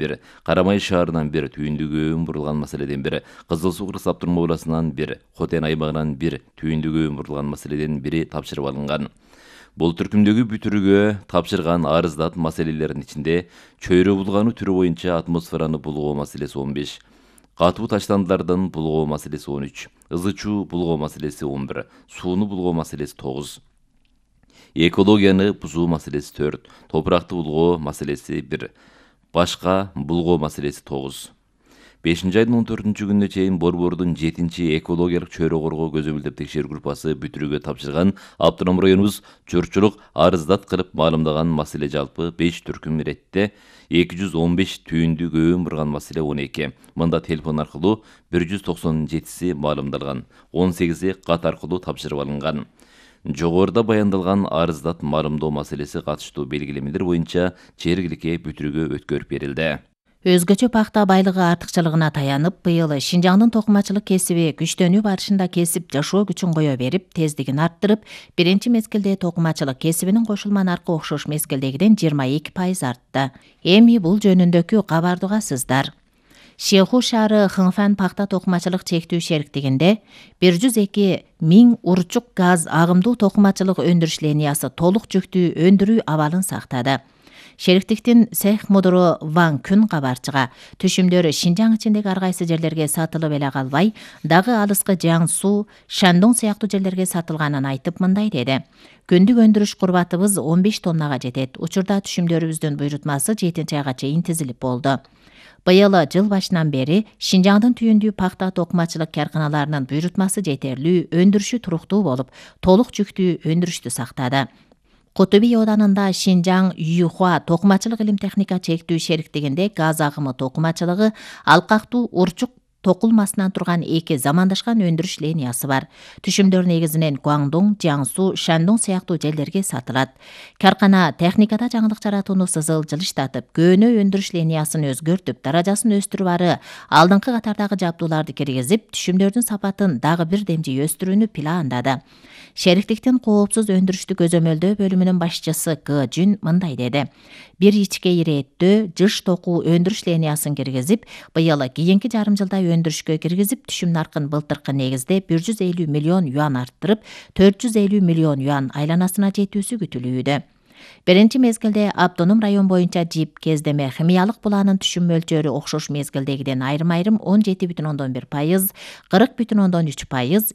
бир, Карамай шаарынан бир, түйүндүгү бурулган маселеден бир, Кызыл Суу кырсап турму областынан бир, Хотен аймагынан бир, түйүндүгү бурулган маселеден бири тапшырып алынган. Бул түркүмдөгү бүтүрүгө тапшырган арыздат маселелердин ичинде чөйрө булгану түрү боюнча атмосфераны булгоо маселеси 15, катуу таштандылардын булгоо маселеси 13, ызы чуу булгоо маселеси 11, сууну булгоо маселеси 9, экологияны бузуу маселеси 4, топуракты булгоо маселеси 1, башка булгоо маселеси 9. 5-айдын 14-күнүнө чейин Борбордун 7-чи экологиялык чөйрө коргоо көзөмөлдөп текшерүү группасы бүтүрүгө тапшырган автоном районубуз журтчулук арыздат кылып маалымдаган маселе жалпы 5 түркүм иретте 215 түйүндү көбүн бурган маселе 12. Мында телефон аркылуу 197си маалымдалган, 18и кат аркылуу тапшырып алынган. Жогоруда баяндалган арыздат маалымдоо маселеси катыштуу белгилемелер боюнча жергиликке бүтүрүгө өткөрүп берилди. Өзгөчө пахта байлыгы артыкчылыгына таянып, быйыл Шинжаңдын токумачылык кесиби күчтөнүү барышында кесип жашоо күчүн кое берип, тездигин арттырып, биринчи мезгилде токумачылык кесибинин кошулма наркы окшош мезгилдегиден 22% артты. Эми бул жөнүндөгү кабарды угасыздар. Шеху шаары Хыңфан пахта токумачылык чектүү шериктигинде 102.000 урчук газ агымдуу токумачылык өндүрүш линиясы толук жүктүү өндүрүү абалын сактады. Шериктиктин цех мудуру Ван Күн кабарчыга түшүмдөр Шинжаң ичиндеги ар кайсы жерлерге сатылып эле калбай, дагы алыскы Жаңсу, Шандong сыяктуу жерлерге сатылганын айтып мындай деди. Күндүк өндүрүш курбатыбыз 15 тоннага жетет. Учурда түшүмдөрүбүздүн буйрутмасы 7-айга чейин тизилип болду. Быйыл жыл башынан бери Шинжаңдын түйүндүү пахта токумачылык карканаларынын буйрутмасы жетерлүү, өндүрүшү туруктуу болуп, толук жүктүү өндүрүштү сактады. Кутуби оданында Шинжаң Юхуа токумачылык илим техника чектүү шериктигинде газ агымы токумачылыгы алкактуу урчук токулмасынан турган 2 замандашкан өндүрүш линиясы бар. Түшүмдөр негизинен Гуаңдоң, Жаңсу, Шандong сыяктуу жерлерге сатылат. Каркана техникада жаңылык жаратуунусу жылыштатып, көөнө өндүрүш линиясын өзгөртүп, даражасын өстүрүп ары алдыңкы катардагы жабдууларды киргизип, түшүмдөрдүн сапатын дагы бир демжи өстүрүүнү пландады. Шериктиктин коопсуз өндүрүштү көзөмөлдөө бөлүмүнүн башчысы Г. Жүн мындай деди. Бир ичке ирээттөө жыш токуу өндүрүш линиясын киргизип, быйыл кийинки жарым жылда өндүрүшкө киргизип, түшүм наркын былтыркы негизде 150 миллион юан арттырып, 450 миллион юан айланасына жетүүсү күтүлүүдө. Биринчи мезгилде автоном район боюнча ЖИП кездеме химиялык буланын түшүм мөлчөрү окшош мезгилдегиден айрым-айрым 17,1%, 40,3%,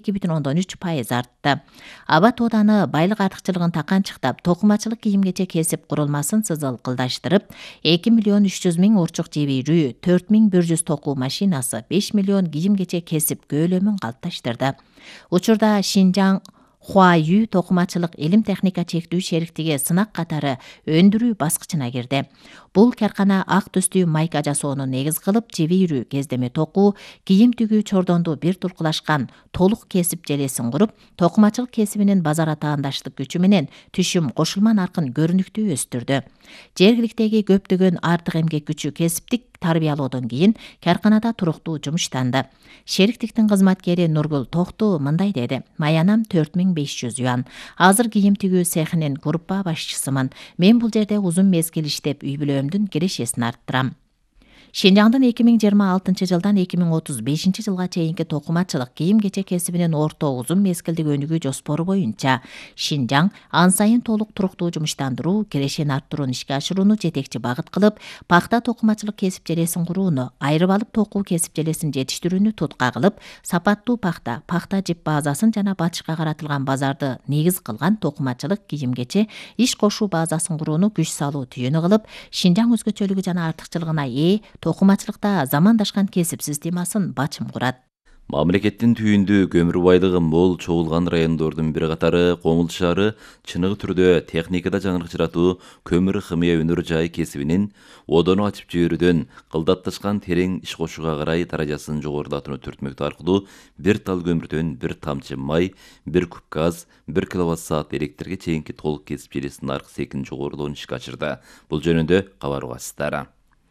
52,3% артты. Аба тооданы байлык артыкчылыгын таканчыктап, токумачылык кийим-кече кесип курулмасын сызылкылдаштырып, 2.300.000 урчук жибирүү, 4.100 токуу машинасы, 5 миллион кийим-кече кесип көөлөмүн калыпташтырды. Учурда Шинжаң Хуаю токумачылык илим техника чектүү шериктиги сынак катары өндүрүү баскычына кирди. Бул каркана ак түстүү майка жасоону негиз кылып, жибирүү, кездеме токуу, кийим тигүү чордонду бир туркулашкан толук кесип желесин куруп, токумачылык кесибинин базар атаандаштык күчү менен түшүм кошулма наркын көрүнүктүү өстүрдү. Жергиликтеги көптөгөн артык эмгек күчү кесиптик тарбиялоодон кийин карканада туруктуу жумуштанды. Шериктиктин кызматкери Нургул Токту мындай деди. Маянам 4500 юан. Азыр кийим тигүү цехинин группа башчысымын. Мен бул жерде узун мезгил иштеп, үй бүлөмдүн кирешесин арттырам. Шинжаңдын 2026 жылдан 2035 жылга чейинки токумачылык кийим-кече кесибинин орто узун мезгилдик өнүгүү жоспору боюнча Шинжаң ан сайын толук туруктуу жумуштандыруу, кирешени арттырууну ишке ашырууну жетекчи багыт кылып, пахта токумачылык кесип желесин курууну, айрып алып токуу кесип желесин жетиштирүүнү тутка кылып, сапаттуу пахта, пахта жип базасын жана батышка каратылган базарды негиз кылган токумачылык кийим-кече иш кошуу базасын курууну күч салуу түйүнү кылып, Шинжаң өзгөчөлүгү жана артыкчылыгына ээ токумачылыкта замандашкан кесип системасын бачым курат. Мамлекеттин түйүндүү көмүр байлыгы мол чогулган райондордун бир катары Коңул шаары чыныгы түрдө техникада жаңылык жаратуу көмүр химия өнөр жайы кесибинин одону ачып жиберүүдөн кылдатташкан терең иш кошууга карай даражасын жогорулатууну түртмөктүү аркылуу бир тал көмүрдөн бир тамчы май, бир куб газ, 1 киловатт-саат электрге чейинки толук кесип желесинин наркы секин жогорулоону ишке ашырды. Бул жөнүндө кабар угасыздар.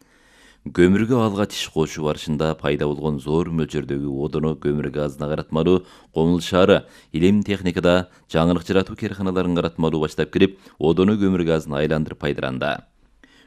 Көмүргө алгач иш кошуу барышында пайда болгон зор мөлчөрдөгү одону көмүр газына каратмалуу Коңул шаары илим техникада жаңылык жаратуу керканаларын каратмалуу баштап кирип, одону көмүр газына айландырып пайдаланды.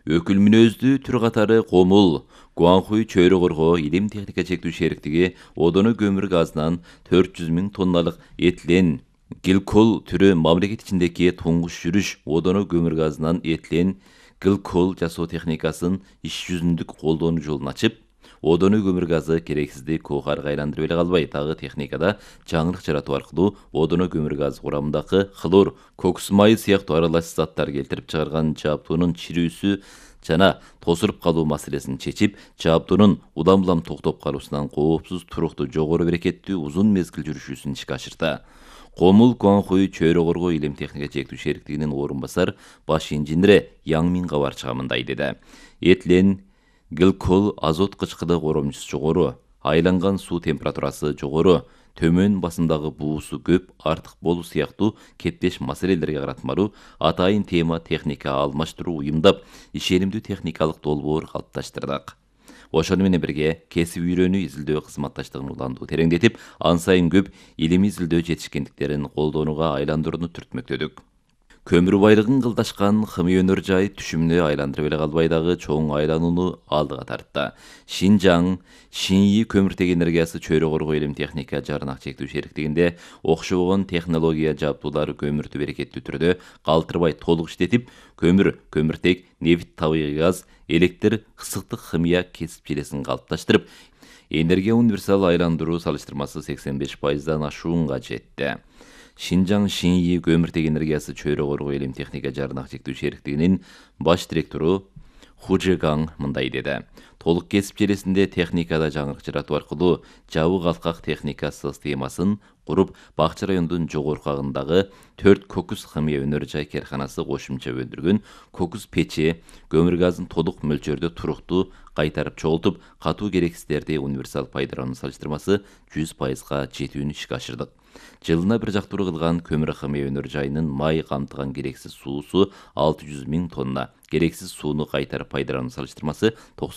Өкүл мүнөздүү түр катары Комул, Гуанхуй чөйрө коргоо илим техника чектүү шериктиги одоно көмүр газынан 400 000 тонналык этилен гликол түрү мамлекет ичиндеги туңгуш жүрүш одоно көмүр газынан этилен гликол жасоо техникасын иш жүзүндүк колдонуу жолун ачып, одоно көмүр газы керексиздик коохарга айландырып эле калбай, дагы техникада жаңылык жаратуу аркылуу одоно көмүр газы курамындагы хлор, кокус майы сыяктуу аралаш заттар келтирип чыгарган жаптуунун чирүүсү жана тосуруп калуу маселесин чечип, жаптуунун улам токтоп калуусунан коопсуз, туруктуу, жогору берекеттүү узун мезгил жүрүшүүсүн ишке ашырды. Комул Гуанхуй чөйрө коргоо илим техника чектүү шериктигинин орун басар баш инженери Яң Мин кабарчыга мындай деди. Этилен гликол азот кычкыдык оромчусу жогору, айланган суу температурасы жогору, төмөн басымдагы буусу көп, артык болуу сыяктуу кептеш маселелерге каратмалуу атайын тема техника алмаштыруу уюмдап, ишенимдүү техникалык долбоор калыпташтырдык. Ошону менен бирге кесип үйрөнүү изилдөө кызматташтыгын улантуу тереңдетип, ан сайын көп илимий изилдөө жетишкендиктерин колдонууга айландырууну түртмөктөдүк. Көмүр байлыгын кылдашкан Хымый өнөр жай түшүмүнө айландырып эле калбай дагы чоң айланууну алдыга тартты. Шинжаң Шинйи көмүртек энергиясы чөйрө коргоо илим техника жарнак чектүү шериктигинде окшогон технология жабдуулары көмүрдү берекеттүү түрдө калтырбай толук иштетип, көмүртек, нефть, табигый газ, электр, ысыктык химия кесип желесин калыпташтырып, энергия универсал айландыруу салыштырмасы 85%дан ашуунга жетти. Шинжаң Шинйи көмүртек энергиясы чөйрө коргоо илим техника жарнак чектүү шериктигинин баш директору Хужегаң мындай деди. Толук кесип желесинде техникада жаңылык жаратуу аркылуу жабык алкак техника системасын куруп, Бакчы районунун жогорку агындагы 4 кокус химия өнөр жай керканасы кошумча өндүргөн кокус печи көмүр газын толук мөлчөрдө туруктуу кайтарып чогултуп, катуу керексиздерди универсал пайдалануу салыштырмасы 100%га жетүүнү ишке ашырдык. Жылына бир жактыруу кылган көмүр химия өнөр жайынын май камтыган керексиз суусу 600 000 тонна, керексиз сууну кайтарып пайдалануу салыштырмасы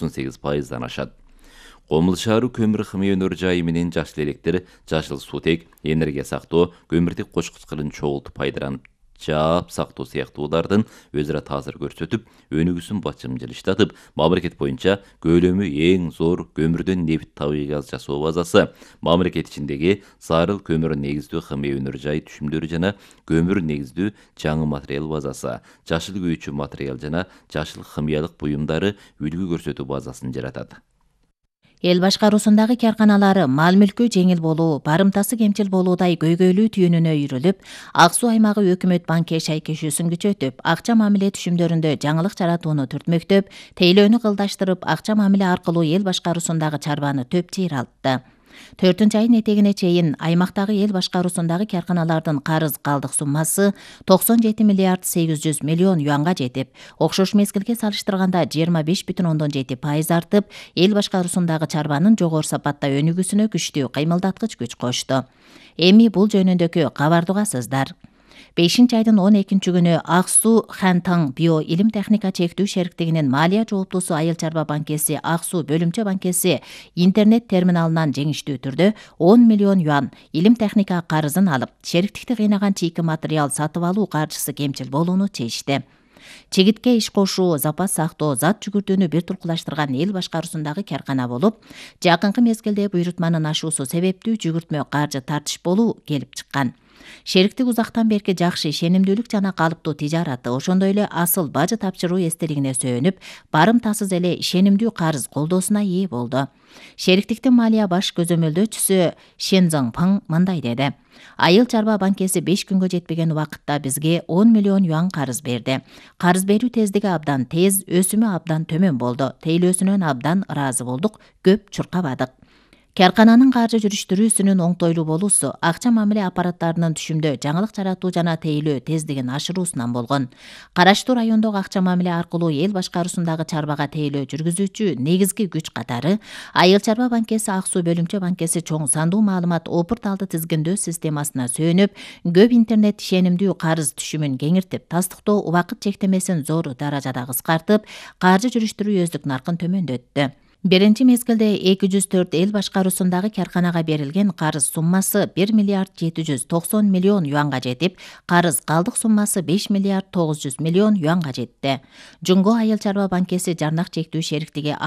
98%дан ашат. Комул шаару көмүр химия өнөр жайы менен жашыл электр, жашыл суутек, энергия сактоо, көмүртек кочкучкырын чогултуп пайдаланып жаап сактоо сыяктуулардын өз ара таасир көрсөтүп, өнүгүүсүн бачымжылыштатып, мамлекет боюнча көлөмү эң зор көмүрдөн нефть, табигый газ жасоо базасы, мамлекет ичиндеги зарыл көмүр негиздүү химия өнөр жай түшүмдөрү жана көмүр негиздүү жаңы материал базасы, жашыл күйүүчү материал жана жашыл химиялык буюмдары үлгү көрсөтүү базасын жаратат. Эл башкаруусундагы карканалары мал мүлкү жеңил болуу, барымтасы кемчил болуудай көйгөйлүү түйүнүнө үйрүлүп, Ак Суу аймагы өкмөт банки шайкешүүсүн күчөтүп, акча мамиле түшүмдөрүндө жаңылык жаратууну түртмөктөп, тейлөөнү кылдаштырып, акча мамиле аркылуу эл башкаруусундагы чарбаны төп чыйралтты. 4 айын этегине чейин аймактагы эл башкаруусундагы карканалардын карыз калдык суммасы 97 миллиард 800 миллион юанга жетип, окшош мезгилге салыштырганда 25,7% артып, эл башкаруусундагы чарбанын жогору сапатта өнүгүүсүнө күчтүү кыймылдаткыч күч кошту. Эми бул жөнүндөгү кабарды угасыздар. 5 айдын 12 күнү Ак Суу Хантаң био илим техника чектүү шериктигинин малия жооптуусу Айыл чарба банкеси Ак Суу бөлүмчө банкеси интернет терминалынан жеңиштүү түрдө 10 миллион юан илим техника карызын алып, шериктикти кыйнаган чийки материал сатып алуу каржысы кемчил болууну чечти. Чегитке иш кошуу, запас сактоо, зат жүгүртүүнү бир туркулаштырган эл башкаруусундагы каркана болуп, жакынкы мезгилде буйрутманын ашуусу себептүү жүгүртмө каржы тартыш болуу келип чыккан. Шериктик узактан берки жакшы ишенимдүүлүк жана калыптуу тижараты, ошондой эле асыл бажы тапшыруу эстелигине сөөнүп, барымтасыз эле ишенимдүү карыз колдоосуна ээ болду. Шериктиктин малия баш көзөмөлдөөчүсү Шен Заңпаң мындай деди. Айыл чарба банкеси 5 күнгө жетпеген убакытта бизге 10 миллион юан карыз берди. Карыз берүү тездиги абдан тез, өсүмү абдан төмөн болду. Тейлөөсүнөн абдан ыраазы болдук, көп чуркабадык. Каркананын каржы жүрүштүрүүсүнүн оңтойлуу болуусу акча мамиле аппараттарынын түшүмдө жаңылык жаратуу жана тейлөө тездигин ашыруусунан болгон. Караштуу райондогу акча мамиле аркылуу эл башкаруусундагы чарбага тейлөө жүргүзүүчү негизги күч катары Айыл чарба банкеси Ак Суу бөлүмчө банкеси чоң сандуу маалымат опурт алды тизгиндөө системасына сөөнүп, көп интернет ишенимдүү карыз түшүмүн кеңиртип, тастыктоо убакыт чектемесин зор даражада кыскартып, каржы жүрүштүрүү өздүк наркын төмөндөттү. Биринчи мезгилде 204 эл башкаруусундагы карканага берилген карыз суммасы 1 миллиард 790 миллион юанга жетип, карыз калдык суммасы 5 миллиард 900 миллион юанга жетти. Жумго Айыл чарба банкеси Жарнак чектүү шериктиги